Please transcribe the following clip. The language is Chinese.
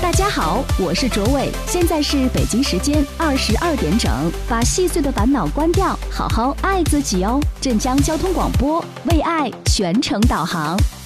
大家好，我是卓伟，现在是北京时间22点整，把细碎的烦恼关掉，好好爱自己哦。镇江交通广播，为爱全程导航。